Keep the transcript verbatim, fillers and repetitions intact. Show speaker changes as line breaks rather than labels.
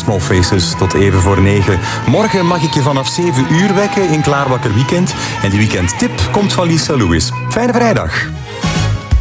Small Faces tot even voor negen. Morgen mag ik je vanaf zeven uur wekken in Klaarwakker Weekend. En die weekendtip komt van Lisa Lewis. Fijne vrijdag.